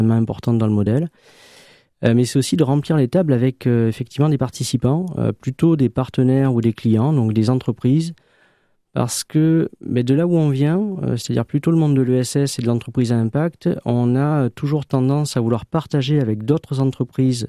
importante dans le modèle. Mais c'est aussi de remplir les tables avec effectivement des participants, plutôt des partenaires ou des clients, donc des entreprises, parce que de là où on vient, c'est-à-dire plutôt le monde de l'ESS et de l'entreprise à impact, on a toujours tendance à vouloir partager avec d'autres entreprises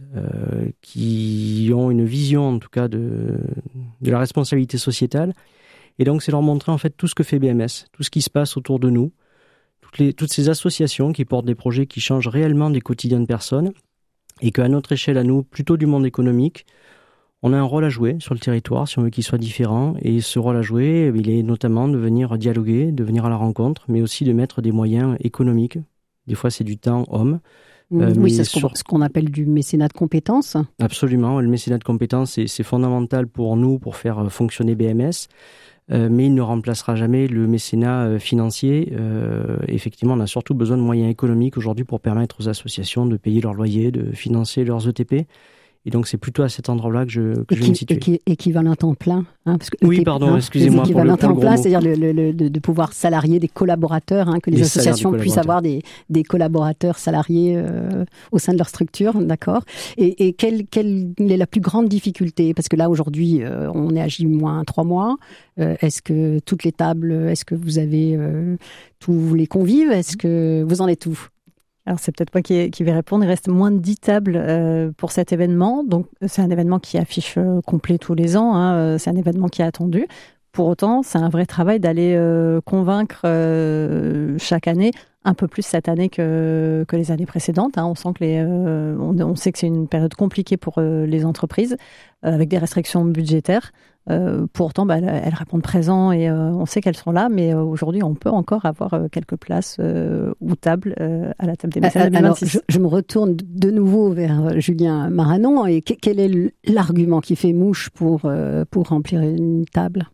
qui ont une vision en tout cas de la responsabilité sociétale. Et donc c'est leur montrer en fait tout ce que fait BMS, tout ce qui se passe autour de nous, toutes ces associations qui portent des projets qui changent réellement des quotidiens de personnes. Et qu'à notre échelle, à nous, plutôt du monde économique, on a un rôle à jouer sur le territoire, si on veut qu'il soit différent. Et ce rôle à jouer, il est notamment de venir dialoguer, de venir à la rencontre, mais aussi de mettre des moyens économiques. Des fois, c'est du temps homme. Oui, c'est ce qu'on appelle du mécénat de compétences. Absolument. Le mécénat de compétences, c'est fondamental pour nous, pour faire fonctionner BMS. Mais il ne remplacera jamais le mécénat financier. Effectivement, on a surtout besoin de moyens économiques aujourd'hui pour permettre aux associations de payer leur loyer, de financer leurs ETP. Et donc, c'est plutôt à cet endroit-là que je vais me situer. Équivalent temps plein. Parce que oui, pardon, excusez-moi. Équivalent temps plein, c'est-à-dire de pouvoir salarier des collaborateurs, que les associations puissent avoir des collaborateurs salariés au sein de leur structure, d'accord. Et quelle est la plus grande difficulté? Parce que là, aujourd'hui, on est à J-3 mois. Est-ce que toutes les tables, est-ce que vous avez tous les convives? Est-ce que vous en êtes où? Alors, c'est peut-être moi qui vais répondre. Il reste moins de 10 tables pour cet événement. Donc, c'est un événement qui affiche complet tous les ans. C'est un événement qui est attendu. Pour autant, c'est un vrai travail d'aller convaincre chaque année, un peu plus cette année que les années précédentes. On sent que on sait que c'est une période compliquée pour les entreprises, avec des restrictions budgétaires. Pour autant, elles répondent présent et on sait qu'elles sont là, mais aujourd'hui, on peut encore avoir quelques places ou tables à la table des mécènes 2026. Alors, je me retourne de nouveau vers Julien Maranon. Et quel est l'argument qui fait mouche pour remplir une table?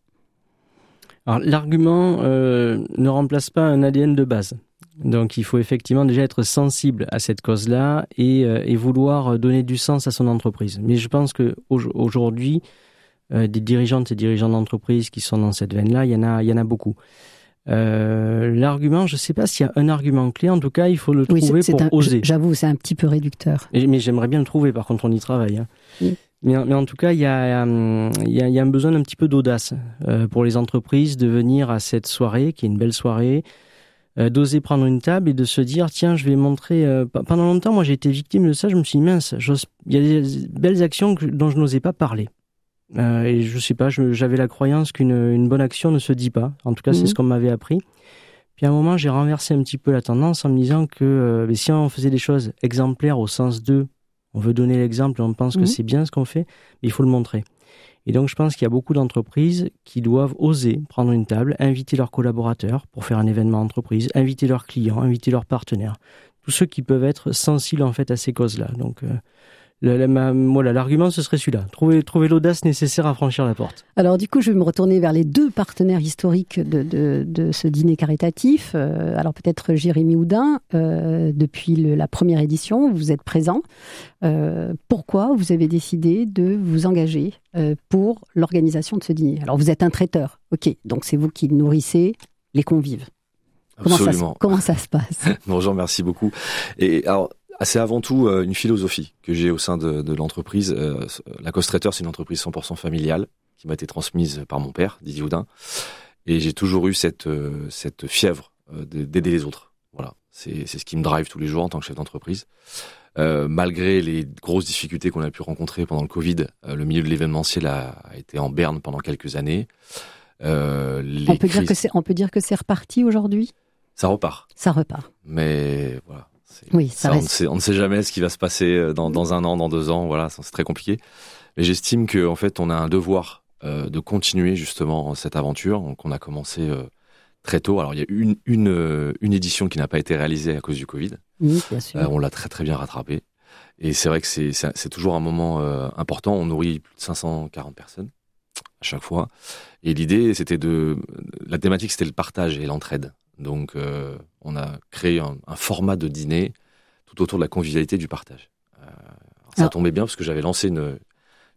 Alors, l'argument ne remplace pas un ADN de base. Donc, il faut effectivement déjà être sensible à cette cause-là et vouloir donner du sens à son entreprise. Mais je pense qu'aujourd'hui, des dirigeantes et dirigeants d'entreprise qui sont dans cette veine-là, il y en a beaucoup. L'argument, je ne sais pas s'il y a un argument clé. En tout cas, il faut le trouver pour oser. J'avoue, c'est un petit peu réducteur. Mais j'aimerais bien le trouver. Par contre, on y travaille. Oui. Mais en tout cas, il y a un besoin d'un petit peu d'audace pour les entreprises de venir à cette soirée, qui est une belle soirée, d'oser prendre une table et de se dire, tiens, je vais montrer... Pendant longtemps, moi, j'ai été victime de ça. Je me suis dit, mince, il y a des belles actions dont je n'osais pas parler. Et je sais pas, j'avais la croyance qu'une bonne action ne se dit pas. En tout cas, c'est ce qu'on m'avait appris. Puis à un moment, j'ai renversé un petit peu la tendance en me disant que si on faisait des choses exemplaires au sens de... On veut donner l'exemple et on pense que c'est bien ce qu'on fait, mais il faut le montrer. Et donc, je pense qu'il y a beaucoup d'entreprises qui doivent oser prendre une table, inviter leurs collaborateurs pour faire un événement entreprise, inviter leurs clients, inviter leurs partenaires. Tous ceux qui peuvent être sensibles, en fait, à ces causes-là. Donc, l'argument, ce serait celui-là. Trouver l'audace nécessaire à franchir la porte. Alors, du coup, je vais me retourner vers les deux partenaires historiques de ce dîner caritatif. Alors, peut-être Jérémy Houdin, depuis la première édition, vous êtes présent. Pourquoi vous avez décidé de vous engager pour l'organisation de ce dîner? Alors, vous êtes un traiteur, ok. Donc, c'est vous qui nourrissez les convives. Absolument. Comment ça se passe? Bonjour, merci beaucoup. Et alors, c'est avant tout une philosophie que j'ai au sein de l'entreprise. Lacoste Traiteur, c'est une entreprise 100% familiale qui m'a été transmise par mon père, Didier Houdin. Et j'ai toujours eu cette fièvre d'aider les autres. Voilà, c'est ce qui me drive tous les jours en tant que chef d'entreprise. Malgré les grosses difficultés qu'on a pu rencontrer pendant le Covid, le milieu de l'événementiel a été en berne pendant quelques années. On peut dire que c'est reparti aujourd'hui? Ça repart. Mais voilà. Oui, ça reste. On ne sait jamais ce qui va se passer dans un an, dans 2 ans. Voilà, c'est très compliqué. Mais j'estime que en fait, on a un devoir de continuer justement cette aventure qu'on a commencé très tôt. Alors, il y a une édition qui n'a pas été réalisée à cause du Covid. Oui, bien sûr. On l'a très très bien rattrapé. Et c'est vrai que c'est toujours un moment important. On nourrit plus de 540 personnes à chaque fois. Et l'idée, la thématique, c'était le partage et l'entraide. Donc, on a créé un format de dîner tout autour de la convivialité du partage. Ça tombait bien parce que j'avais lancé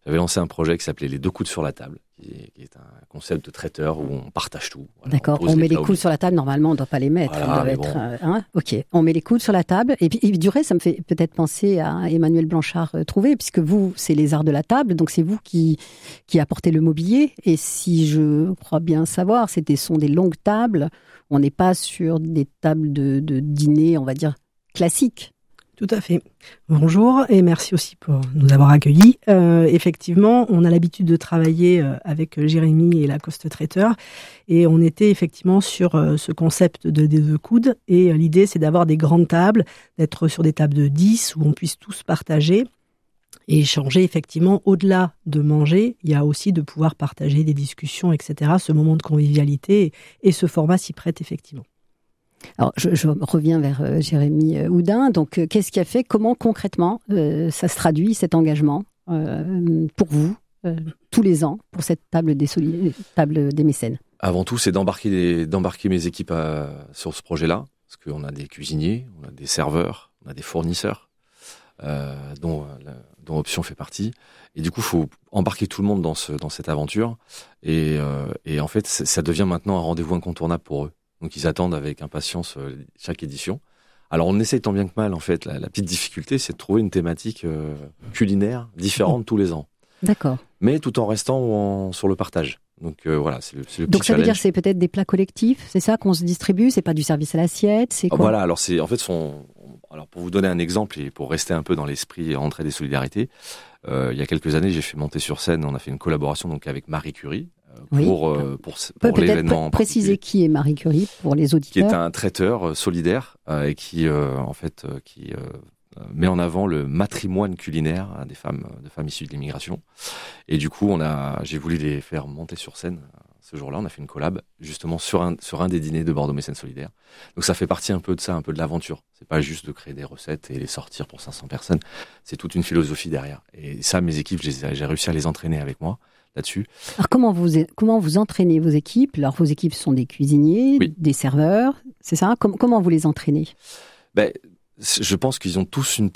J'avais lancé un projet qui s'appelait les 2 coudes sur la table, qui est un concept de traiteur où on partage tout. Voilà, d'accord, on met les coudes sur la table, normalement on ne doit pas les mettre. Voilà, ok, on met les coudes sur la table. Et puis du reste, ça me fait peut-être penser à Emmanuel Blanchard-Trouvé, puisque vous, c'est les arts de la table, donc c'est vous qui apportez le mobilier. Et si je crois bien savoir, sont des longues tables, on n'est pas sur des tables de dîner, on va dire, classiques. Tout à fait. Bonjour et merci aussi pour nous avoir accueillis. Effectivement, on a l'habitude de travailler avec Jérémy et Lacoste Traiteur et on était effectivement sur ce concept des 2 coudes et l'idée c'est d'avoir des grandes tables, d'être sur des tables de 10 où on puisse tous partager et échanger effectivement au-delà de manger. Il y a aussi de pouvoir partager des discussions, etc. Ce moment de convivialité et ce format s'y prête effectivement. Alors, je reviens vers Jérémy Houdin. Donc, qu'est-ce qui a fait, comment concrètement ça se traduit, cet engagement pour vous, tous les ans, pour cette table des mécènes? Avant tout, c'est d'embarquer mes équipes sur ce projet-là, parce qu'on a des cuisiniers, on a des serveurs, on a des fournisseurs, dont Option fait partie. Et du coup, il faut embarquer tout le monde dans cette aventure. Et en fait, ça devient maintenant un rendez-vous incontournable pour eux. Donc ils attendent avec impatience chaque édition. Alors on essaie tant bien que mal, en fait. La petite difficulté, c'est de trouver une thématique culinaire différente tous les ans. D'accord. Mais tout en restant sur le partage. Donc voilà, c'est le petit challenge. Donc ça veut dire que c'est peut-être des plats collectifs, c'est ça qu'on se distribue, c'est pas du service à l'assiette, c'est quoi? Voilà, alors c'est en fait alors pour vous donner un exemple et pour rester un peu dans l'esprit entraide et solidarité, il y a quelques années, j'ai fait monter sur scène, on a fait une collaboration donc avec Marie Curie. Pour l'événement. Préciser qui est Marie Curie pour les auditeurs. Qui est un traiteur solidaire et qui met en avant le matrimoine culinaire de femmes issues de l'immigration. Et du coup, j'ai voulu les faire monter sur scène ce jour-là. On a fait une collab justement sur un des dîners de Bordeaux Mécènes Solidaires. Donc ça fait partie un peu de ça, un peu de l'aventure. C'est pas juste de créer des recettes et les sortir pour 500 personnes. C'est toute une philosophie derrière. Et ça, mes équipes, j'ai réussi à les entraîner avec moi là-dessus. Alors comment vous entraînez vos équipes? Alors vos équipes sont des cuisiniers, oui, des serveurs, c'est ça? Comment vous les entraînez? Je pense qu'ils ont tous une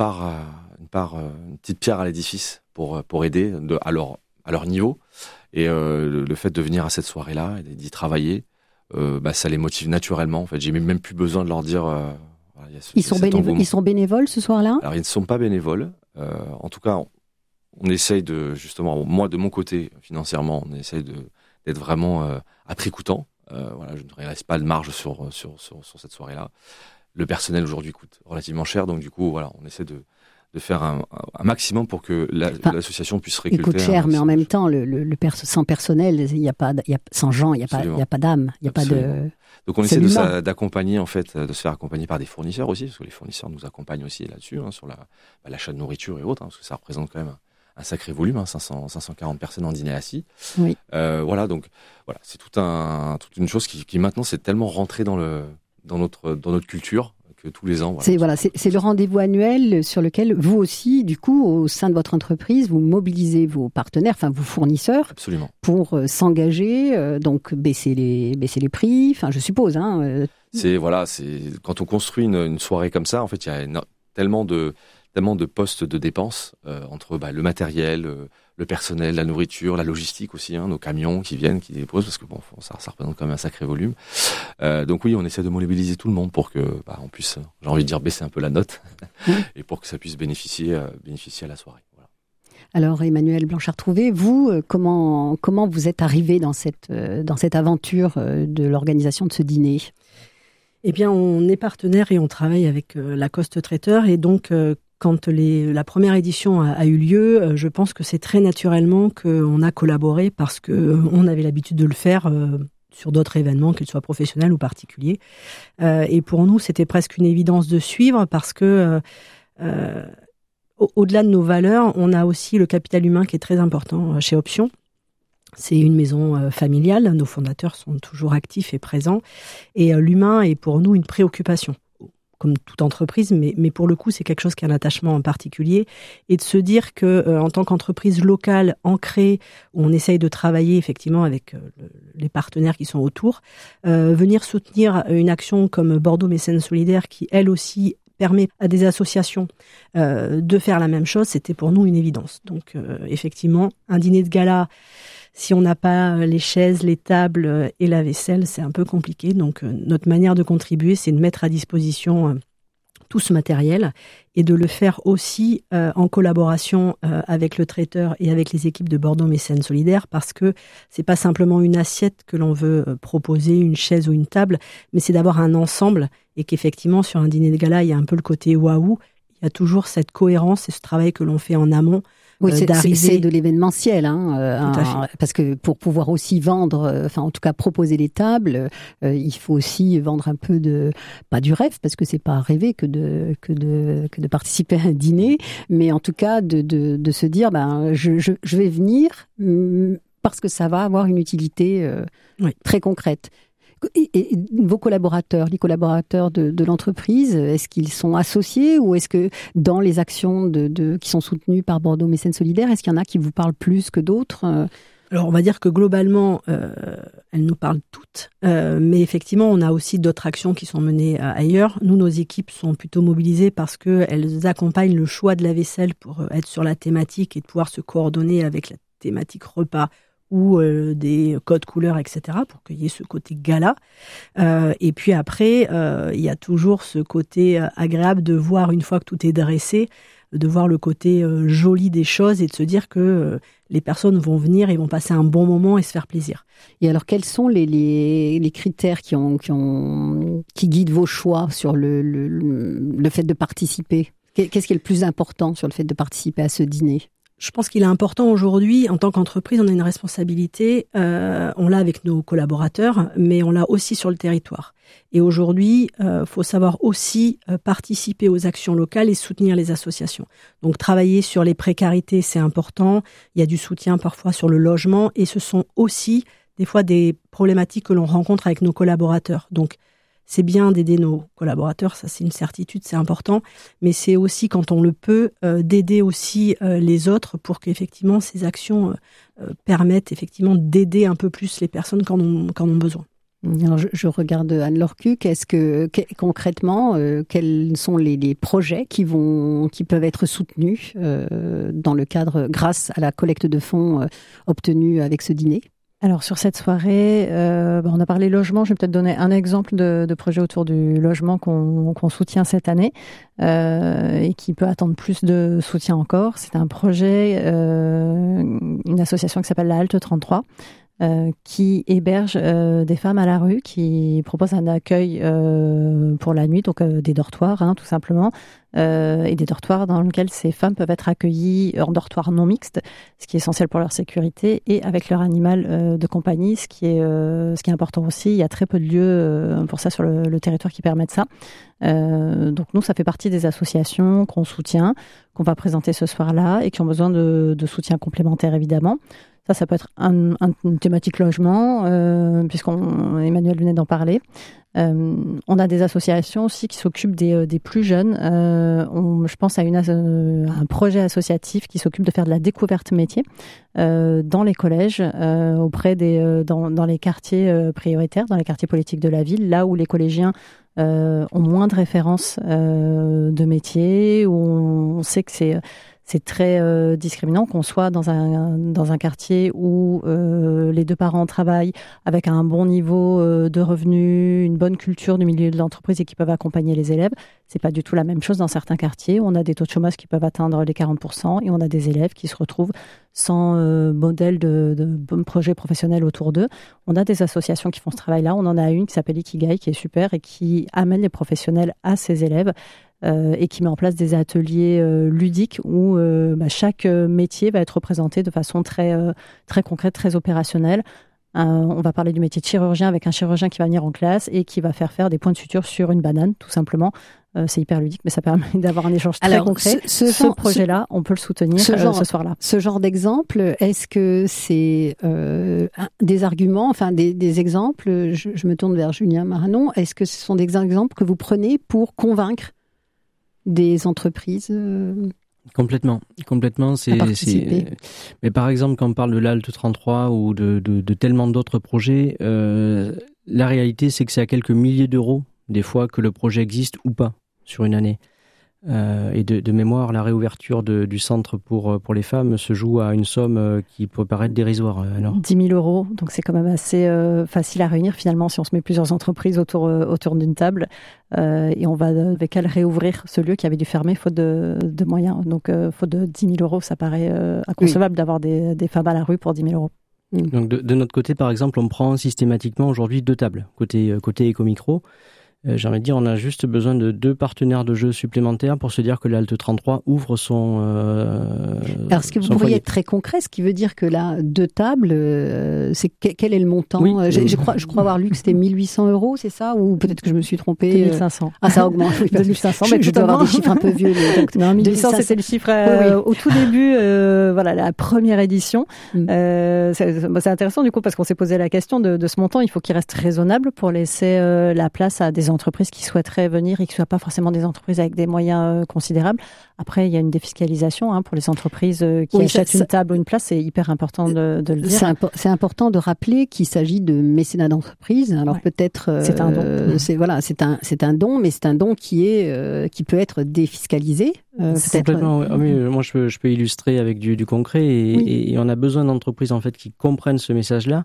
petite pierre à l'édifice pour aider à leur niveau. Et le fait de venir à cette soirée-là et d'y travailler, ça les motive naturellement. En fait, j'ai même plus besoin de leur dire. Ils sont bénévoles ce soir-là? Alors ils ne sont pas bénévoles. En tout cas, on essaye justement, moi de mon côté, financièrement, on essaye d'être vraiment à prix coûtant. Je ne reste pas de marge sur cette soirée-là. Le personnel aujourd'hui coûte relativement cher, donc du coup, voilà, on essaie de faire un maximum pour que l'association puisse récolter. Il coûte cher, mais en même temps, sans personnel, sans gens, il n'y a pas d'âme, il n'y a pas de. Donc on essaie d'accompagner, en fait, de se faire accompagner par des fournisseurs aussi, parce que les fournisseurs nous accompagnent aussi là-dessus, sur l'achat de nourriture et autres, parce que ça représente quand même un sacré volume, 540 personnes en dîner assis. Oui. Donc voilà, c'est toute une chose qui maintenant c'est tellement rentré dans notre culture que tous les ans. C'est le rendez-vous annuel sur lequel vous aussi, du coup, au sein de votre entreprise, vous mobilisez vos partenaires, enfin vos fournisseurs. Absolument. Pour s'engager, donc baisser les prix. Enfin, je suppose. C'est quand on construit une soirée comme ça, en fait, il y a tellement de postes de dépenses entre le matériel, le personnel, la nourriture, la logistique aussi, nos camions qui viennent, qui déposent, parce que ça représente quand même un sacré volume. Donc oui, on essaie de mobiliser tout le monde pour que on puisse, j'ai envie de dire, baisser un peu la note et pour que ça puisse bénéficier à la soirée. Voilà. Alors Emmanuel Blanchard-Trouvé, vous, comment vous êtes arrivé dans cette aventure de l'organisation de ce dîner? Eh bien, on est partenaire et on travaille avec Lacoste Traiteur et donc quand la première édition a eu lieu, je pense que c'est très naturellement qu'on a collaboré parce qu'on avait l'habitude de le faire sur d'autres événements, qu'ils soient professionnels ou particuliers. Et pour nous, c'était presque une évidence de suivre parce que au-delà de nos valeurs, on a aussi le capital humain qui est très important chez Option. C'est une maison familiale, nos fondateurs sont toujours actifs et présents. Et l'humain est pour nous une préoccupation. Comme toute entreprise, mais pour le coup, c'est quelque chose qui a un attachement en particulier. Et de se dire que, en tant qu'entreprise locale ancrée, où on essaye de travailler effectivement avec les partenaires qui sont autour, venir soutenir une action comme Bordeaux Mécènes Solidaires, qui elle aussi permet à des associations de faire la même chose, c'était pour nous une évidence. Donc effectivement, un dîner de gala, si on n'a pas les chaises, les tables et la vaisselle, c'est un peu compliqué. Donc notre manière de contribuer, c'est de mettre à disposition tout ce matériel et de le faire aussi en collaboration avec le traiteur et avec les équipes de Bordeaux Mécènes Solidaires, parce que c'est pas simplement une assiette que l'on veut proposer, une chaise ou une table, mais c'est d'avoir un ensemble, et qu'effectivement sur un dîner de gala, il y a un peu le côté waouh, il y a toujours cette cohérence et ce travail que l'on fait en amont. Oui, c'est de l'événementiel, parce que pour pouvoir aussi vendre, enfin en tout cas proposer les tables, il faut aussi vendre un peu pas du rêve, parce que c'est pas rêver que de participer à un dîner, mais en tout cas de se dire, je vais venir parce que ça va avoir une utilité très concrète. Et vos collaborateurs, les collaborateurs de l'entreprise, est-ce qu'ils sont associés, ou est-ce que dans les actions qui sont soutenues par Bordeaux Mécènes Solidaires, est-ce qu'il y en a qui vous parlent plus que d'autres ? Alors on va dire que globalement, elles nous parlent toutes, mais effectivement on a aussi d'autres actions qui sont menées ailleurs. Nous, nos équipes sont plutôt mobilisées parce qu'elles accompagnent le choix de la vaisselle pour être sur la thématique et de pouvoir se coordonner avec la thématique repas ou des codes couleurs, etc., pour qu'il y ait ce côté gala. Et puis après, il y a toujours ce côté agréable de voir, une fois que tout est dressé, de voir le côté joli des choses et de se dire que les personnes vont venir et vont passer un bon moment et se faire plaisir. Et alors, quels sont les critères qui guident vos choix sur le fait de participer ? Qu'est-ce qui est le plus important sur le fait de participer à ce dîner ? Je pense qu'il est important aujourd'hui, en tant qu'entreprise, on a une responsabilité, on l'a avec nos collaborateurs, mais on l'a aussi sur le territoire. Et aujourd'hui, faut savoir aussi participer aux actions locales et soutenir les associations. Donc travailler sur les précarités, c'est important. Il y a du soutien parfois sur le logement, et ce sont aussi des fois des problématiques que l'on rencontre avec nos collaborateurs. Donc c'est bien d'aider nos collaborateurs, ça c'est une certitude, c'est important, mais c'est aussi, quand on le peut, d'aider aussi les autres pour qu'effectivement ces actions permettent effectivement d'aider un peu plus les personnes quand on ont besoin. Alors je regarde Anne-Laure Cuc. Concrètement, quels sont les projets qui peuvent être soutenus dans le cadre, grâce à la collecte de fonds obtenue avec ce dîner ? Alors sur cette soirée, on a parlé logement. Je vais peut-être donner un exemple de projet autour du logement qu'on soutient cette année et qui peut attendre plus de soutien encore. C'est un projet, une association qui s'appelle la Halte 33, qui héberge des femmes à la rue, qui propose un accueil pour la nuit, donc des dortoirs, tout simplement, et des dortoirs dans lesquels ces femmes peuvent être accueillies en dortoir non mixte, ce qui est essentiel pour leur sécurité, et avec leur animal de compagnie, ce qui est important aussi. Il y a très peu de lieux pour ça sur le territoire qui permettent ça. Donc nous, ça fait partie des associations qu'on soutient, qu'on va présenter ce soir-là, et qui ont besoin de soutien complémentaire, évidemment. Ça peut être une thématique logement, Emmanuel venait d'en parler. On a des associations aussi qui s'occupent des plus jeunes. Je pense à un projet associatif qui s'occupe de faire de la découverte métier dans les collèges, dans les quartiers prioritaires, dans les quartiers politiques de la ville, là où les collégiens ont moins de références de métier, où on sait que c'est très discriminant, qu'on soit dans un quartier où les deux parents travaillent avec un bon niveau de revenus, une bonne culture du milieu de l'entreprise et qui peuvent accompagner les élèves. C'est pas du tout la même chose dans certains quartiers. On a des taux de chômage qui peuvent atteindre les 40% et on a des élèves qui se retrouvent sans modèle de projet professionnel autour d'eux. On a des associations qui font ce travail-là. On en a une qui s'appelle Ikigai, qui est super et qui amène les professionnels à ses élèves. Et qui met en place des ateliers ludiques où chaque métier va être représenté de façon très concrète, très opérationnelle. On va parler du métier de chirurgien avec un chirurgien qui va venir en classe et qui va faire des points de suture sur une banane, tout simplement. C'est hyper ludique, mais ça permet d'avoir un échange très concret. Ce projet-là, on peut le soutenir ce soir-là. Ce genre d'exemple, est-ce que c'est des arguments, enfin des exemples, je me tourne vers Julien Maranon, est-ce que ce sont des exemples que vous prenez pour convaincre des entreprises Complètement. Mais par exemple, quand on parle de l'Halte 33 ou de tellement d'autres projets, la réalité, c'est que c'est à quelques milliers d'euros, des fois, que le projet existe ou pas. sur une année. Et de mémoire, la réouverture du centre pour les femmes se joue à une somme qui peut paraître dérisoire. Alors. 10 000 euros, donc c'est quand même assez facile à réunir finalement si on se met plusieurs entreprises autour d'une table. Et on va avec elle réouvrir ce lieu qui avait dû fermer faute de moyens. Donc faute de 10 000 euros, ça paraît inconcevable d'avoir des femmes à la rue pour 10 000 euros. Donc de notre côté, par exemple, on prend systématiquement aujourd'hui 2 tables, côté éco-micro. J'ai envie de dire, on a juste besoin de 2 partenaires de jeu supplémentaires pour se dire que l'Alte 33 ouvre son Alors, est-ce que vous pourriez être très concret, ce qui veut dire que là, 2 tables, quel est le montant? Oui. Je crois avoir lu que c'était 1 800 euros, c'est ça? Ou peut-être que je me suis trompée. 2 500. Ah, ça augmente. 2 500, mais je dois avoir des chiffres un peu vieux. Donc, non, 1 800, c'était le chiffre au tout début, la première édition. C'est intéressant du coup, parce qu'on s'est posé la question de ce montant. Il faut qu'il reste raisonnable pour laisser la place à des entreprises qui souhaiteraient venir et qui ne soient pas forcément des entreprises avec des moyens considérables. Après, il y a une défiscalisation pour les entreprises qui achètent une table ou une place. C'est hyper important de le dire. C'est important de rappeler qu'il s'agit de mécénat d'entreprise. Alors peut-être c'est un don. C'est un don, mais c'est un don qui peut être défiscalisé. Complètement. Moi, je peux illustrer avec du concret et on a besoin d'entreprises en fait qui comprennent ce message-là.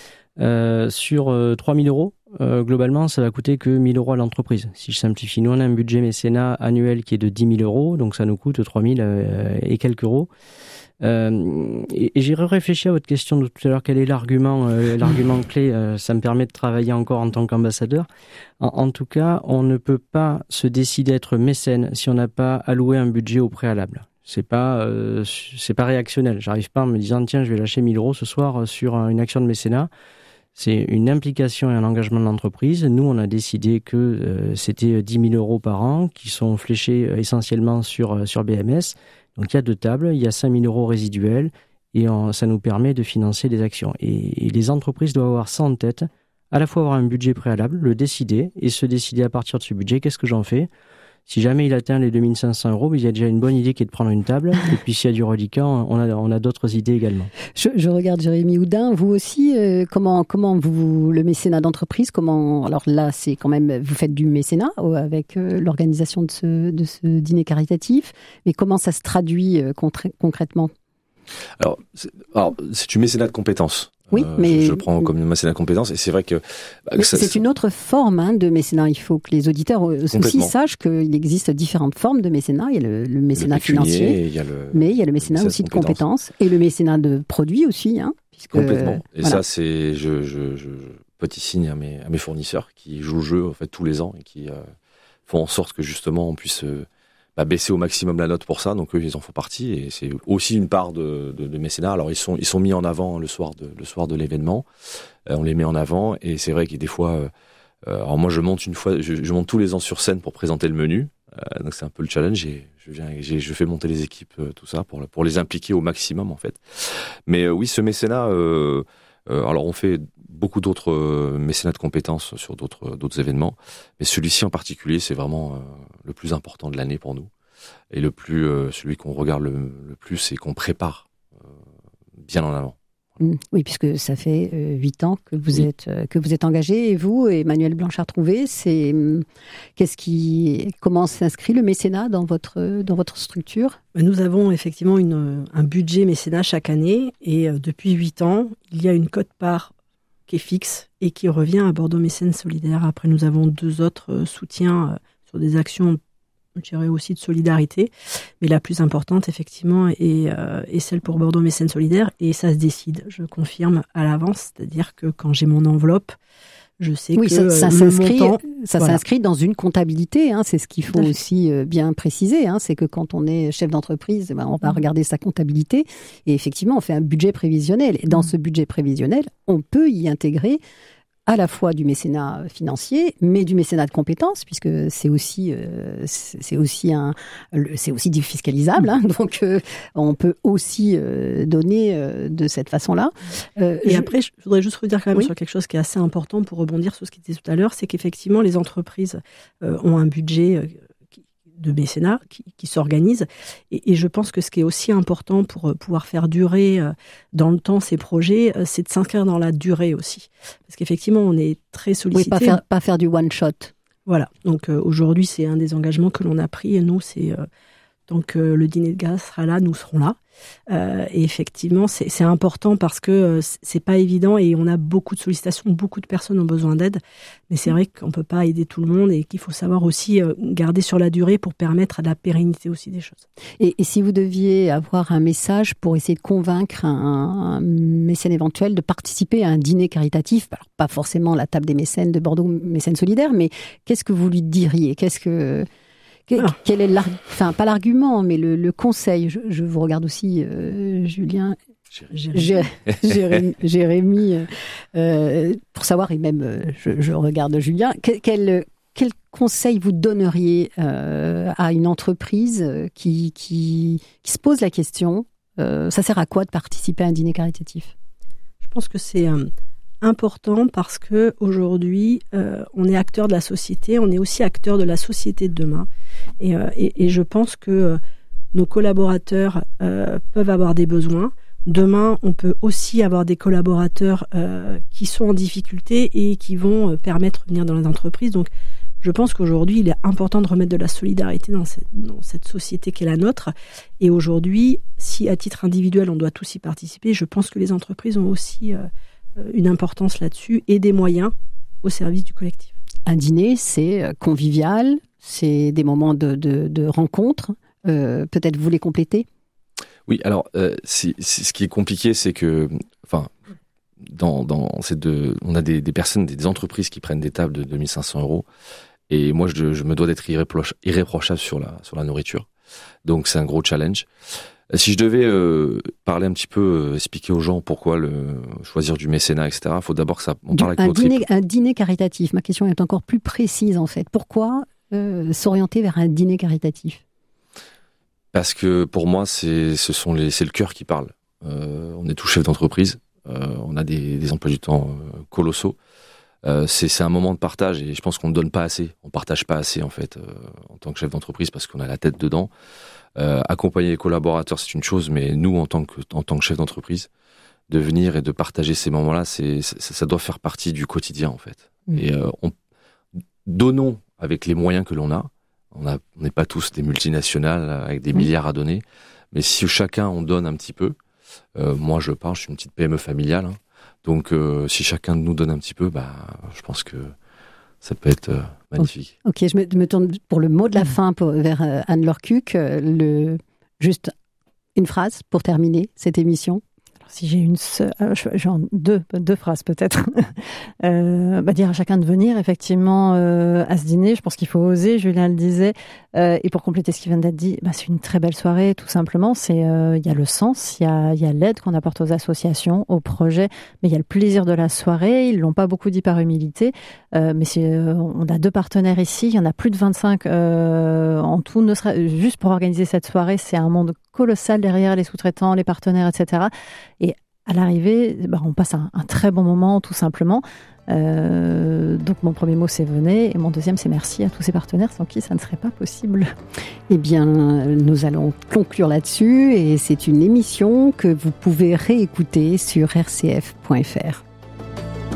Sur 3 000 euros, globalement, ça va coûter que 1 000 euros à l'entreprise. Si je simplifie, nous, on a un budget mécénat annuel qui est de 10 000 euros, donc ça nous coûte 3 000 et quelques euros. Et j'ai réfléchi à votre question de tout à l'heure, quel est l'argument clé, ça me permet de travailler encore en tant qu'ambassadeur. En tout cas, on ne peut pas se décider à être mécène si on n'a pas alloué un budget au préalable. C'est pas réactionnel. J'arrive pas en me disant, tiens, je vais lâcher 1 000 euros ce soir sur une action de mécénat. C'est une implication et un engagement de l'entreprise. Nous, on a décidé que c'était 10 000 euros par an qui sont fléchés essentiellement sur BMS. Donc, il y a 2 tables, il y a 5 000 euros résiduels et ça nous permet de financer des actions. Et les entreprises doivent avoir ça en tête, à la fois avoir un budget préalable, le décider et se décider à partir de ce budget, qu'est-ce que j'en fais ? Si jamais il atteint les 2 500 euros, il y a déjà une bonne idée qui est de prendre une table. Et puis s'il y a du reliquat, on a d'autres idées également. Je regarde Jérémy Houdin. Vous aussi, comment vous le mécénat d'entreprise, alors là, c'est quand même, vous faites du mécénat avec l'organisation de ce dîner caritatif. Mais comment ça se traduit concrètement ? Alors, c'est du mécénat de compétences. Oui, mais je prends comme une mécénat de compétences et c'est vrai que c'est une autre forme de mécénat. Il faut que les auditeurs aussi sachent qu'il existe différentes formes de mécénat. Il y a le mécénat financier, mais il y a le mécénat aussi de compétences et le mécénat de produits aussi. Complètement. Et ça, c'est je petit signe à mes fournisseurs qui jouent le jeu en fait tous les ans et qui font en sorte que justement on puisse baisser au maximum la note pour ça, donc eux ils en font partie et c'est aussi une part de mécénat. Alors ils sont mis en avant le soir de l'événement, on les met en avant et c'est vrai qu'il y a des fois, alors moi je monte je monte tous les ans sur scène pour présenter le menu, donc c'est un peu le challenge et je fais monter les équipes tout ça pour les impliquer au maximum en fait. Mais oui, ce mécénat, alors on fait beaucoup d'autres mécénats de compétences sur d'autres événements, mais celui-ci en particulier, c'est vraiment le plus important de l'année pour nous et celui qu'on regarde le plus et qu'on prépare bien en avant. Oui, puisque ça fait 8 ans que vous êtes engagé et vous, Emmanuel Blanchard-Trouvé, comment s'inscrit le mécénat dans votre structure ? Nous avons effectivement un budget mécénat chaque année et depuis 8 ans, il y a une quote-part qui est fixe et qui revient à Bordeaux Mécène Solidaire. Après, nous avons 2 autres soutiens sur des actions, je dirais aussi de solidarité, mais la plus importante, effectivement, est celle pour Bordeaux Mécène Solidaire et ça se décide, je confirme à l'avance, c'est-à-dire que quand j'ai mon enveloppe, je sais que ça s'inscrit dans une comptabilité, c'est ce qu'il faut aussi bien préciser, c'est que quand on est chef d'entreprise, on va regarder sa comptabilité et effectivement on fait un budget prévisionnel et dans ce budget prévisionnel, on peut y intégrer à la fois du mécénat financier, mais du mécénat de compétences, puisque c'est aussi défiscalisable, donc on peut aussi donner de cette façon-là. Et après, je voudrais juste redire quand même sur quelque chose qui est assez important pour rebondir sur ce qui était tout à l'heure, c'est qu'effectivement les entreprises ont un budget de mécénat qui s'organise. Et je pense que ce qui est aussi important pour pouvoir faire durer dans le temps ces projets, c'est de s'inscrire dans la durée aussi. Parce qu'effectivement, on est très sollicité. Oui, pas faire du one-shot. Voilà, donc aujourd'hui c'est un des engagements que l'on a pris et nous c'est tant que le dîner de gala sera là, nous serons là. Et effectivement c'est important parce que c'est pas évident et on a beaucoup de sollicitations, beaucoup de personnes ont besoin d'aide, mais c'est vrai qu'on peut pas aider tout le monde et qu'il faut savoir aussi garder sur la durée pour permettre à la pérennité aussi des choses. Et si vous deviez avoir un message pour essayer de convaincre un mécène éventuel de participer à un dîner caritatif, alors pas forcément la table des mécènes de Bordeaux, mécènes solidaires, mais qu'est-ce que vous lui diriez ? Quel est pas l'argument, mais le conseil. Je vous regarde aussi, Julien, Jérémy, pour savoir, et même je regarde Julien, quel conseil vous donneriez à une entreprise qui se pose la question, ça sert à quoi de participer à un dîner caritatif ? Je pense que c'est important parce que aujourd'hui, on est acteur de la société, on est aussi acteur de la société de demain. Et je pense que nos collaborateurs peuvent avoir des besoins. Demain, on peut aussi avoir des collaborateurs qui sont en difficulté et qui vont permettre de venir dans les entreprises. Donc, je pense qu'aujourd'hui, il est important de remettre de la solidarité dans cette société qu'est la nôtre. Et aujourd'hui, si à titre individuel, on doit tous y participer, je pense que les entreprises ont aussi une importance là-dessus et des moyens au service du collectif. Un dîner, c'est convivial, c'est des moments de rencontre. Peut-être vous les complétez ? Oui, alors ce qui est compliqué, c'est que, enfin, on a des personnes, des entreprises qui prennent des tables de 2500 €. Et moi, je me dois d'être irréprochable sur la nourriture. Donc, c'est un gros challenge. Si je devais parler un petit peu, expliquer aux gens pourquoi choisir du mécénat, etc., il faut d'abord que on parle avec un dîner caritatif. Ma question est encore plus précise, en fait. Pourquoi s'orienter vers un dîner caritatif ? Parce que pour moi, c'est le cœur qui parle. On est tous chefs d'entreprise. On a des emplois du temps colossaux. C'est un moment de partage et je pense qu'on ne donne pas assez. On partage pas assez, en fait, en tant que chef d'entreprise parce qu'on a la tête dedans. Accompagner les collaborateurs, c'est une chose, mais nous, en tant que chef d'entreprise, de venir et de partager ces moments-là, ça doit faire partie du quotidien, en fait. Et donnons avec les moyens que l'on a. On n'est pas tous des multinationales avec des milliards à donner, mais si chacun on donne un petit peu, moi je suis une petite PME familiale, hein, donc si chacun de nous donne un petit peu, je pense que ça peut être magnifique. Ok, je me tourne pour le mot de la fin vers Anne-Laure Cuc. Juste une phrase pour terminer cette émission. Si j'ai genre deux phrases peut-être. Dire à chacun de venir effectivement à ce dîner. Je pense qu'il faut oser. Julien le disait. Et pour compléter ce qui vient d'être dit, c'est une très belle soirée. Tout simplement, il y a le sens, il y a l'aide qu'on apporte aux associations, aux projets, mais il y a le plaisir de la soirée. Ils l'ont pas beaucoup dit par humilité, mais on a 2 partenaires ici. Il y en a plus de 25 en tout. Juste pour organiser cette soirée, c'est un monde colossal derrière les sous-traitants, les partenaires, etc. Et à l'arrivée, on passe un très bon moment, tout simplement. Donc mon premier mot c'est venez et mon deuxième c'est merci à tous ces partenaires sans qui ça ne serait pas possible. Eh bien nous allons conclure là-dessus et c'est une émission que vous pouvez réécouter sur rcf.fr.